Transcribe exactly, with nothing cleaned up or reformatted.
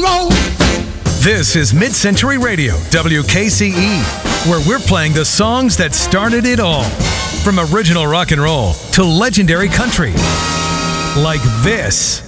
roll. This is Mid-Century Radio, W K C E, where we're playing the songs that started it all. From original rock and roll to legendary country. Like this.